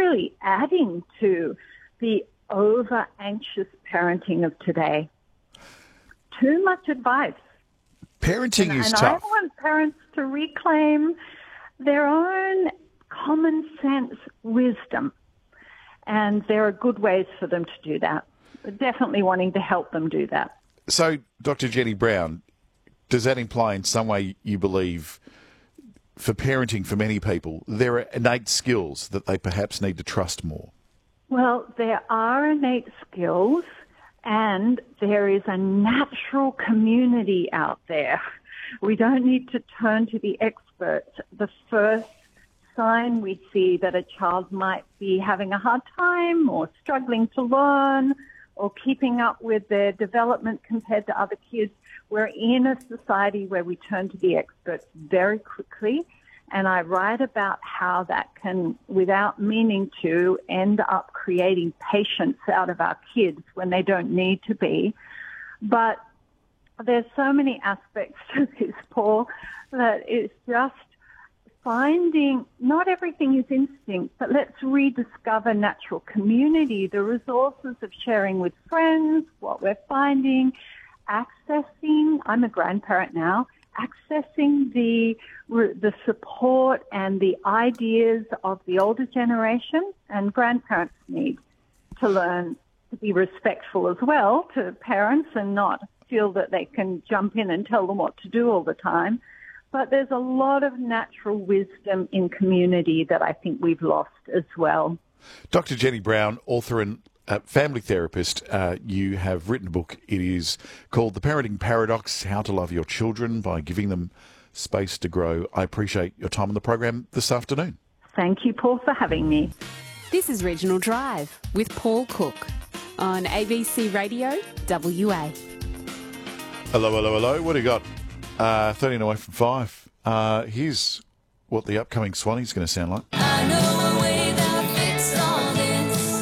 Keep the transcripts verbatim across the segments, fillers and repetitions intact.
really adding to the over-anxious parenting of today. Too much advice. Parenting and, is and tough. I want parents to reclaim their own common sense wisdom. And there are good ways for them to do that. But definitely wanting to help them do that. So, Doctor Jenny Brown, does that imply in some way you believe for parenting for many people, there are innate skills that they perhaps need to trust more? Well, there are innate skills and there is a natural community out there. We don't need to turn to the experts. The first sign we see that a child might be having a hard time or struggling to learn or keeping up with their development compared to other kids, we're in a society where we turn to the experts very quickly. And I write about how that can, without meaning to, end up creating patients out of our kids when they don't need to be. But there's so many aspects to this, Paul, that it's just finding, not everything is instinct, but let's rediscover natural community, the resources of sharing with friends, what we're finding, accessing, I'm a grandparent now, accessing the the support and the ideas of the older generation, and grandparents need to learn to be respectful as well to parents and not feel that they can jump in and tell them what to do all the time. But there's a lot of natural wisdom in community that I think we've lost as well. Doctor Jenny Brown, author and uh, family therapist, uh, you have written a book. It is called The Parenting Paradox, How to Love Your Children by Giving Them Space to Grow. I appreciate your time on the program this afternoon. Thank you, Paul, for having me. This is Regional Drive with Paul Cook on A B C Radio W A. Hello, hello, hello. What do you got? Uh, thirteen away from five. Uh, here's what the upcoming Swanee's going to sound like. I know a way that fits all this.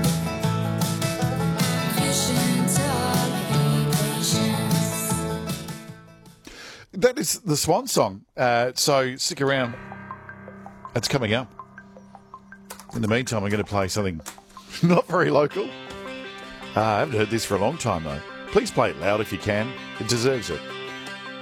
Vision, target, patience. That is the Swan song. Uh, so stick around. It's coming up. In the meantime, I'm going to play something not very local. Uh, I haven't heard this for a long time, though. Please play it loud if you can. It deserves it.